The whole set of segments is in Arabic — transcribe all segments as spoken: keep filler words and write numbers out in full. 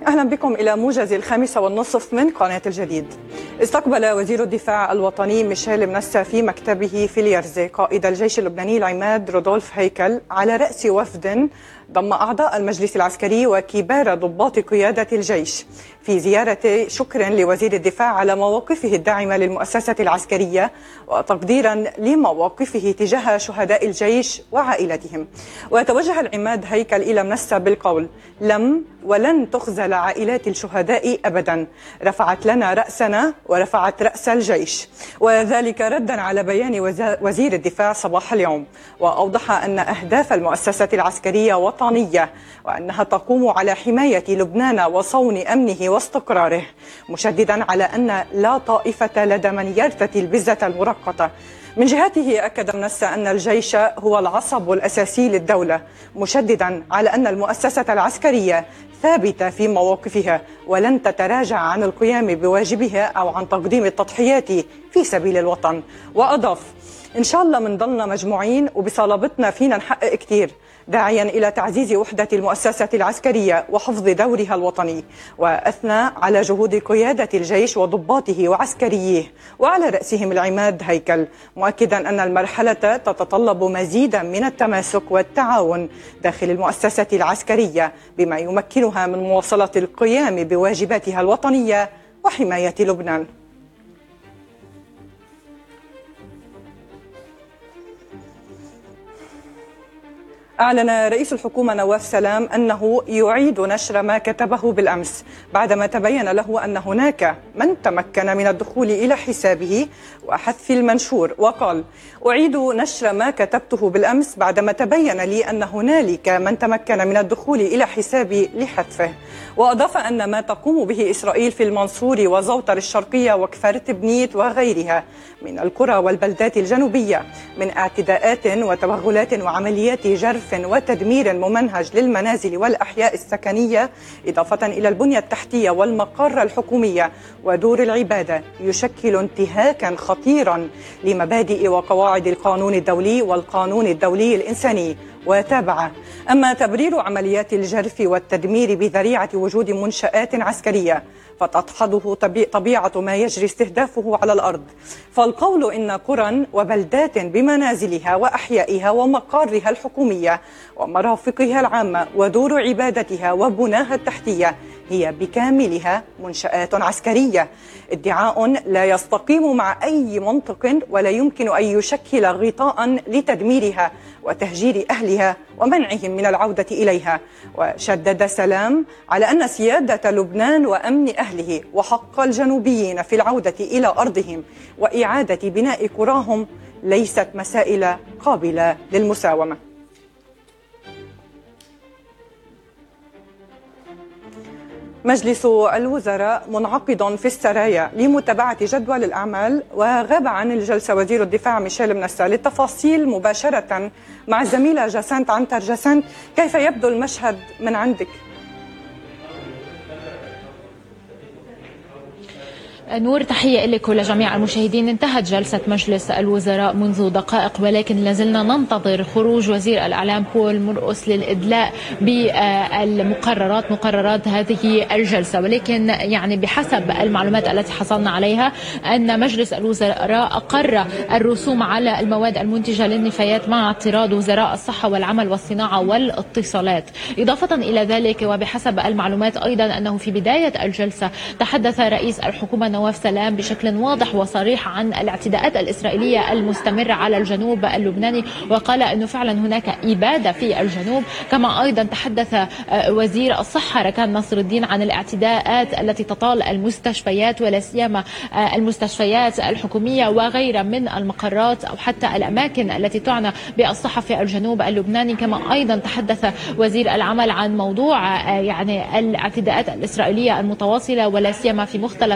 أهلا بكم إلى موجز الخامسة والنصف من قناة الجديد. استقبل وزير الدفاع الوطني ميشيل منسا في مكتبه في اليرزة قائد الجيش اللبناني العماد رودولف هيكل على رأس وفد ضم أعضاء المجلس العسكري وكبار ضباط قيادة الجيش في زيارة شكر لوزير الدفاع على مواقفه الداعمة للمؤسسة العسكرية وتقديرا لمواقفه تجاه شهداء الجيش وعائلتهم. وتوجه العماد هيكل إلى منسا بالقول: لم ولن تخزل عائلات الشهداء أبدا، رفعت لنا رأسنا ورفعت رأس الجيش، وذلك ردا على بيان وزير الدفاع صباح اليوم. وأوضح أن أهداف المؤسسة العسكرية وطنية وأنها تقوم على حماية لبنان وصون أمنه واستقراره، مشددا على أن لا طائفة لدى من يرتدي البزة المرقطة. من جهته أكد منسا أن الجيش هو العصب الأساسي للدولة، مشددا على أن المؤسسة العسكرية ثابتة في مواقفها ولن تتراجع عن القيام بواجبها أو عن تقديم التضحيات في سبيل الوطن. وأضاف: إن شاء الله منضلنا مجموعين وبصلابتنا فينا نحقق كتير، داعيا إلى تعزيز وحدة المؤسسة العسكرية وحفظ دورها الوطني. وأثنى على جهود قيادة الجيش وضباطه وعسكريه وعلى رأسهم العماد هيكل، مؤكدا أن المرحلة تتطلب مزيدا من التماسك والتعاون داخل المؤسسة العسكرية بما يمكنها من مواصلة القيام بواجباتها الوطنية وحماية لبنان. أعلن رئيس الحكومة نواف سلام أنه يعيد نشر ما كتبه بالأمس بعدما تبين له أن هناك من تمكن من الدخول إلى حسابه وحذف المنشور، وقال: أعيد نشر ما كتبته بالأمس بعدما تبين لي أن هنالك من تمكن من الدخول إلى حسابي لحذفه. وأضاف أن ما تقوم به إسرائيل في المنصور وزوطر الشرقية وكفارة بنيت وغيرها من القرى والبلدات الجنوبية من اعتداءات وتوغلات وعمليات جرف وتدمير ممنهج للمنازل والأحياء السكنية إضافة إلى البنية التحتية والمقر الحكومية ودور العبادة يشكل انتهاكا خطيرا لمبادئ وقواعد القانون الدولي والقانون الدولي الإنساني. وتابع: أما تبرير عمليات الجرف والتدمير بذريعة وجود منشآت عسكرية فتدحضه طبيعة ما يجري استهدافه على الأرض، فالقول إن قرى وبلدات بمنازلها وأحيائها ومقارها الحكومية ومرافقها العامة ودور عبادتها وبناها التحتية هي بكاملها منشآت عسكرية، ادعاء لا يستقيم مع أي منطق ولا يمكن أن يشكل غطاء لتدميرها وتهجير أهلها ومنعهم من العودة إليها. وشدد سلام على أن سيادة لبنان وأمن أهله وحق الجنوبيين في العودة إلى أرضهم وإعادة بناء قراهم ليست مسائل قابلة للمساومة. مجلس الوزراء منعقد في السرايا لمتابعة جدول الأعمال، وغاب عن الجلسة وزير الدفاع ميشيل منسا. للتفاصيل مباشرة مع الزميلة جاسانت عنتر. جاسانت، كيف يبدو المشهد من عندك؟ نور، تحية لك ولجميع المشاهدين. انتهت جلسة مجلس الوزراء منذ دقائق، ولكن لازلنا ننتظر خروج وزير الإعلام بول مرقص للإدلاء بالمقررات مقررات هذه الجلسة. ولكن يعني بحسب المعلومات التي حصلنا عليها أن مجلس الوزراء أقر الرسوم على المواد المنتجة للنفايات مع اعتراض وزراء الصحة والعمل والصناعة والاتصالات. إضافة إلى ذلك وبحسب المعلومات أيضا أنه في بداية الجلسة تحدث رئيس الحكومة نواف سلام بشكل واضح وصريح عن الاعتداءات الإسرائيلية المستمرة على الجنوب اللبناني، وقال أنه فعلا هناك إبادة في الجنوب. كما أيضا تحدث وزير الصحة ركان نصر الدين عن الاعتداءات التي تطال المستشفيات ولا سيما المستشفيات الحكومية وغيرها من المقرات أو حتى الأماكن التي تعنى بالصحة في الجنوب اللبناني. كما أيضا تحدث وزير العمل عن موضوع يعني الاعتداءات الإسرائيلية المتواصلة ولا سيما في مختلف المناطق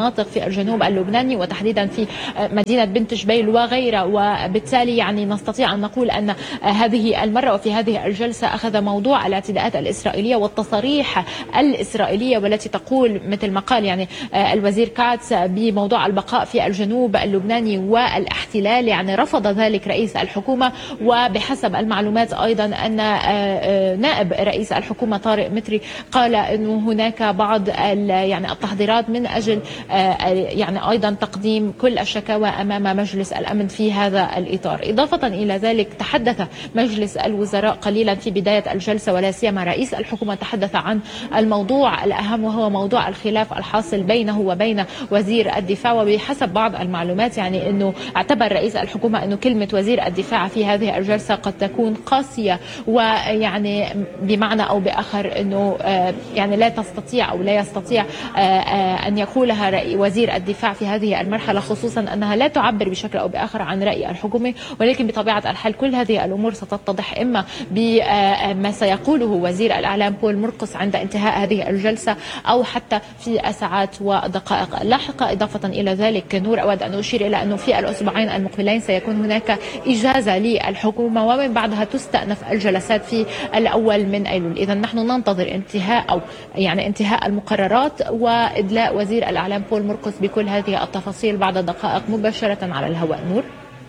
مناطق في الجنوب اللبناني وتحديدا في مدينة بنت جبيل وغيرها. وبالتالي يعني نستطيع أن نقول أن هذه المرة وفي هذه الجلسة أخذ موضوع الاعتداءات الإسرائيلية والتصاريح الإسرائيلية والتي تقول مثل ما قال يعني الوزير كاتس بموضوع البقاء في الجنوب اللبناني والاحتلال، يعني رفض ذلك رئيس الحكومة. وبحسب المعلومات أيضا أن نائب رئيس الحكومة طارق متري قال أنه هناك بعض يعني التحضيرات من أجل يعني أيضا تقديم كل الشكاوى أمام مجلس الأمن في هذا الإطار. إضافة إلى ذلك تحدث مجلس الوزراء قليلا في بداية الجلسة ولا سيما رئيس الحكومة تحدث عن الموضوع الأهم وهو موضوع الخلاف الحاصل بينه وبين وزير الدفاع. وبحسب بعض المعلومات يعني أنه اعتبر رئيس الحكومة أنه كلمة وزير الدفاع في هذه الجلسة قد تكون قاسية، ويعني بمعنى أو بآخر أنه يعني لا تستطيع أو لا يستطيع أن يقولها وزير الدفاع في هذه المرحلة، خصوصا أنها لا تعبر بشكل أو بآخر عن رأي الحكومة. ولكن بطبيعة الحال كل هذه الأمور ستتضح إما بما سيقوله وزير الإعلام بول مرقس عند انتهاء هذه الجلسة أو حتى في الساعات والدقائق اللاحقة. إضافة إلى ذلك نور، أود أن أشير إلى أنه في الأسبوعين المقبلين سيكون هناك إجازة للحكومة ومن بعدها تستأنف الجلسات في الأول من أيلول. إذا نحن ننتظر انتهاء أو يعني انتهاء المقررات وإدلاء وزير الإعلام بول مرقس بكل هذه التفاصيل بعد دقائق مباشرة على الهواء. نور.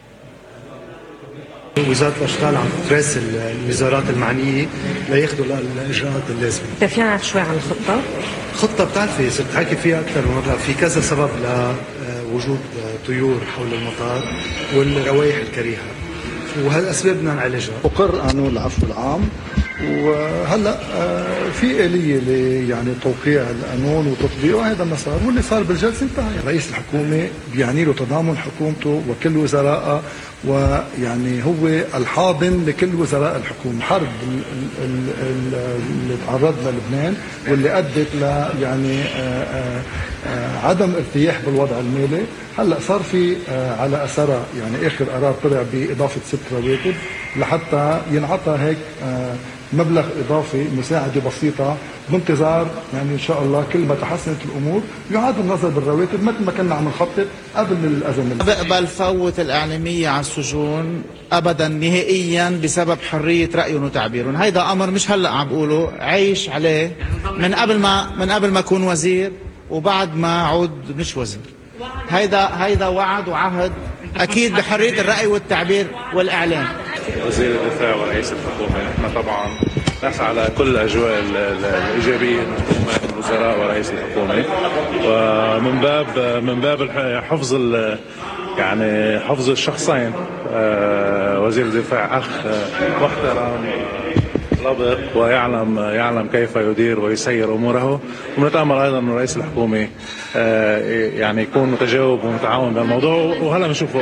وزارة الأشغال عم تراسل الوزارات المعنية لياخذوا الإجراءات اللازمة. فينا نعرف شوي عن الخطة؟ الخطة بتعرفي صرت حكي فيها أكثر من مرة، في كذا سبب لوجود طيور حول المطار والروائح الكريهة، وهالأسباب بدنا نعالجها. أقر قانون العفو العام، وهلا في آلية ل يعني توقيع القانون وتطبيقه. هذا ما صار، واللي صار بالجلسة انتهى. رئيس الحكومة بيعني له تضامن حكومته وكل وزرائها، ويعني هو الحاضن لكل وزراء الحكومة. حرب اللي تعرضنا لبنان واللي أدت ل يعني عدم ارتياح بالوضع المالي، هلا صار في على أثرها يعني آخر قرار طلع بإضافة ست رواتب لحتى ينعطى هيك مبلغ إضافي مساعدة بسيطة بانتظار يعني إن شاء الله كل ما تحسنت الأمور يعاد النظر بالرواتب مثل ما كنا عم نخطط قبل الأزمة. بقبل فوت الإعلامية على السجون أبدا نهائيا بسبب حرية رأيهم وتعبيرهم. هيدا أمر مش هلأ عم بقوله، عيش عليه من قبل ما من قبل ما أكون وزير وبعد ما أعود مش وزير. هيدا هيدا وعد وعهد أكيد بحرية الرأي والتعبير والإعلام. وزير الدفاع ورئيس الحكومة نحن طبعا نسعى على كل الأجواء الإيجابية من الوزراء ورئيس الحكومة، ومن باب من باب حفظ يعني حفظ الشخصين، وزير الدفاع أخ محترم لبق ويعلم يعلم كيف يدير ويسير أموره، ونتأمل أيضا أن رئيس الحكومة يعني يكون متجاوب ومتعاون بالموضوع، وهلا بنشوفه.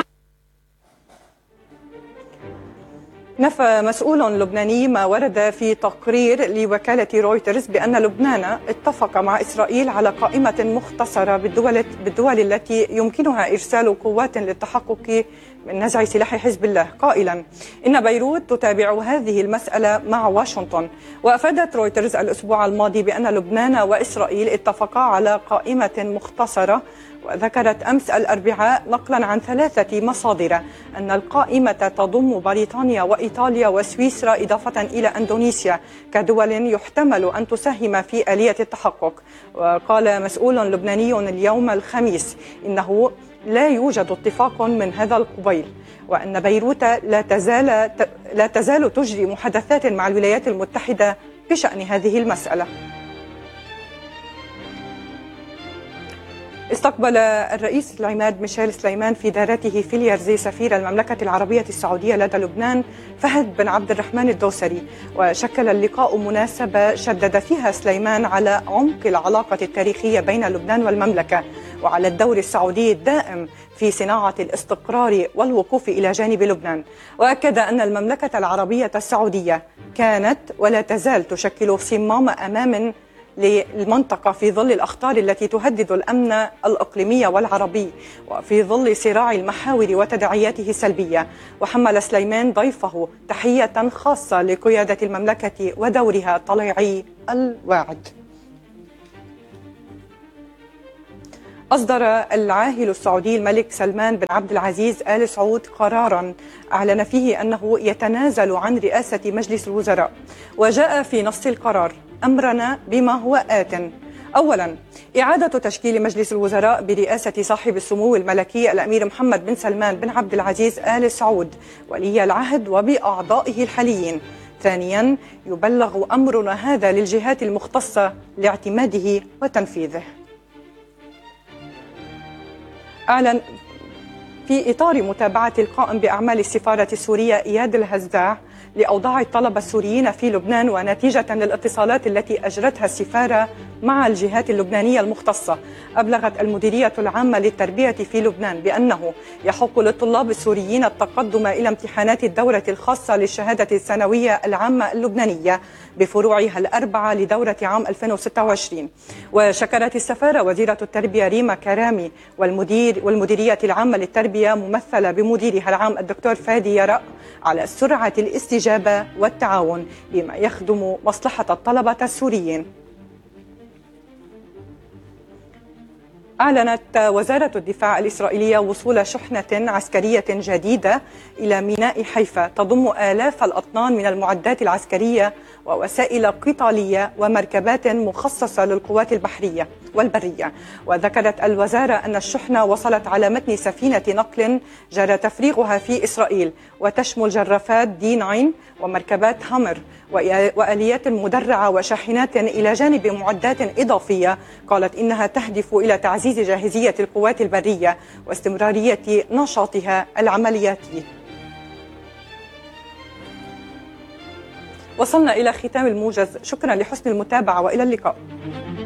نفى مسؤول لبناني ما ورد في تقرير لوكالة رويترز بأن لبنان اتفق مع إسرائيل على قائمة مختصرة بالدول, بالدول التي يمكنها إرسال قوات للتحقق من نزع سلاح حزب الله، قائلا إن بيروت تتابع هذه المسألة مع واشنطن. وأفادت رويترز الأسبوع الماضي بأن لبنان وإسرائيل اتفقا على قائمة مختصرة، وذكرت أمس الأربعاء نقلا عن ثلاثة مصادر أن القائمة تضم بريطانيا وإيطاليا وسويسرا إضافة إلى أندونيسيا كدول يحتمل أن تساهم في آلية التحقق. وقال مسؤول لبناني اليوم الخميس إنه لا يوجد اتفاق من هذا القبيل، وأن بيروت لا تزال لا تزال تجري محادثات مع الولايات المتحدة بشأن هذه المسألة. استقبل الرئيس العماد ميشيل سليمان في دارته في اليرزي سفير المملكة العربية السعودية لدى لبنان فهد بن عبد الرحمن الدوسري، وشكل اللقاء مناسبة شدد فيها سليمان على عمق العلاقة التاريخية بين لبنان والمملكة وعلى الدور السعودي الدائم في صناعة الاستقرار والوقوف إلى جانب لبنان. وأكد أن المملكة العربية السعودية كانت ولا تزال تشكل صمام أمان للمنطقة في ظل الأخطار التي تهدد الأمن الإقليمي والعربي وفي ظل صراع المحاور وتداعياته السلبية. وحمل سليمان ضيفه تحية خاصة لقيادة المملكة ودورها طليعي الواعد. أصدر العاهل السعودي الملك سلمان بن عبد العزيز آل سعود قراراً أعلن فيه أنه يتنازل عن رئاسة مجلس الوزراء. وجاء في نص القرار أمرنا بما هو آت: أولاً، إعادة تشكيل مجلس الوزراء برئاسة صاحب السمو الملكي الأمير محمد بن سلمان بن عبد العزيز آل سعود ولي العهد وبأعضائه الحاليين. ثانياً، يبلغ أمرنا هذا للجهات المختصة لاعتماده وتنفيذه. أعلن في إطار متابعة القائم بأعمال السفارة السورية إياد الهزاع لأوضاع الطلبة السوريين في لبنان ونتيجة للاتصالات التي أجرتها السفارة مع الجهات اللبنانية المختصة، أبلغت المديرية العامة للتربية في لبنان بأنه يحق للطلاب السوريين التقدم إلى امتحانات الدورة الخاصة للشهادة الثانوية العامة اللبنانية بفروعها الأربعة لدورة عام ألفين وستة وعشرين. وشكرت السفارة وزيرة التربية ريما كرامي والمدير والمديرية العامة للتربية ممثلة بمديرها العام الدكتور فادي يرأ على سرعة الاستجابة والتعاون بما يخدم مصلحة الطلبة السوريين. أعلنت وزارة الدفاع الإسرائيلية وصول شحنة عسكرية جديدة إلى ميناء حيفا تضم آلاف الأطنان من المعدات العسكرية ووسائل قتالية ومركبات مخصصة للقوات البحرية والبرية. وذكرت الوزارة أن الشحنة وصلت على متن سفينة نقل جرى تفريغها في إسرائيل، وتشمل جرافات دي تسعة ومركبات هامر وآليات مدرعة وشاحنات إلى جانب معدات إضافية قالت إنها تهدف إلى تعزيز جاهزية القوات البرية واستمرارية نشاطها العملياتي. وصلنا إلى ختام الموجز، شكرا لحسن المتابعة وإلى اللقاء.